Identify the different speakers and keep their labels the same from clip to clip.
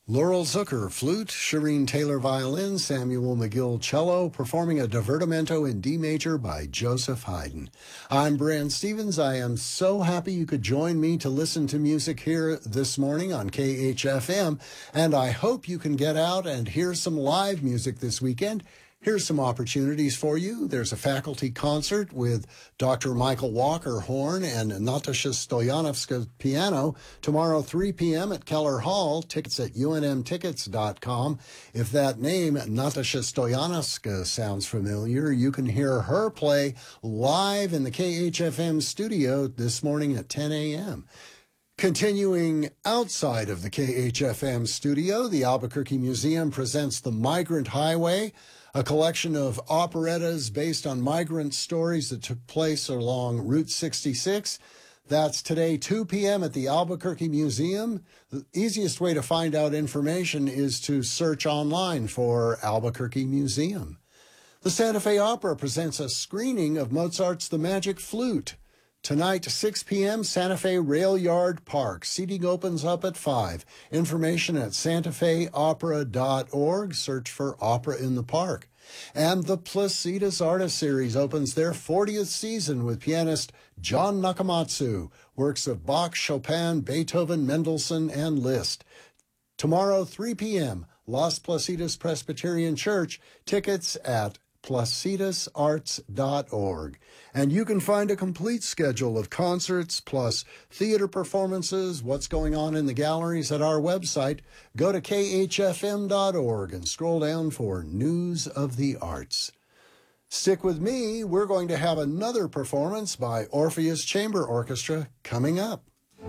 Speaker 1: Laurel Zucker, flute, Shireen Taylor, violin, Samuel McGill, cello, performing a divertimento in D major by Joseph Haydn. I'm Brand Stevens. I am so happy you could join me to listen to music here this morning on KHFM, and I hope you can get out and hear some live music this weekend. Here's some opportunities for you. There's a faculty concert with Dr. Michael Walker, horn, and Natasha Stoyanovska, piano, tomorrow 3 p.m. at Keller Hall. Tickets at unmtickets.com. If that name, Natasha Stoyanovska, sounds familiar, you can hear her play live in the KHFM studio this morning at 10 a.m. Continuing outside of the KHFM studio, the Albuquerque Museum presents The Migrant Highway, a collection of operettas based on migrant stories that took place along Route 66. That's today, 2 p.m. at the Albuquerque Museum. The easiest way to find out information is to search online for Albuquerque Museum. The Santa Fe Opera presents a screening of Mozart's The Magic Flute. Tonight, 6 p.m., Santa Fe Rail Yard Park. Seating opens up at 5. Information at santafeopera.org. Search for Opera in the Park. And the Placitas Artist Series opens their 40th season with pianist John Nakamatsu. Works of Bach, Chopin, Beethoven, Mendelssohn, and Liszt. Tomorrow, 3 p.m., Las Placitas Presbyterian Church. Tickets at placitasarts.org. And you can find a complete schedule of concerts plus theater performances, what's going on in the galleries at our website. Go to khfm.org and scroll down for News of the Arts. Stick with me. We're going to have another performance by Orpheus Chamber Orchestra coming up.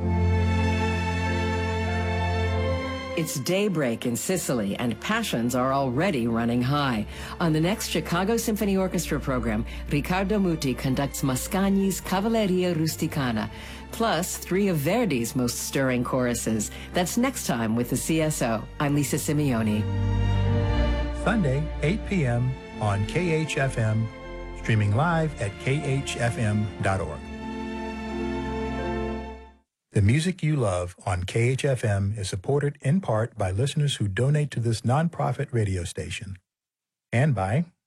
Speaker 2: It's daybreak in Sicily, and passions are already running high. On the next Chicago Symphony Orchestra program, Riccardo Muti conducts Mascagni's Cavalleria Rusticana, plus 3 of Verdi's most stirring choruses. That's next time with the CSO. I'm Lisa Simeoni.
Speaker 3: Sunday, 8 p.m. on KHFM, streaming live at khfm.org. The music you love on KHFM is supported in part by listeners who donate to this nonprofit radio station and by